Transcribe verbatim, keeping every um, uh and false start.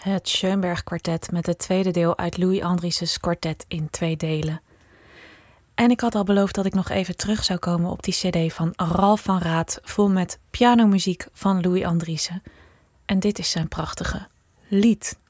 Het Schoenberg kwartet met het tweede deel uit Louis Andries's kwartet in twee delen. En ik had al beloofd dat ik nog even terug zou komen op die cd van Ralph van Raat, vol met pianomuziek van Louis Andriessen. En dit is zijn prachtige lied.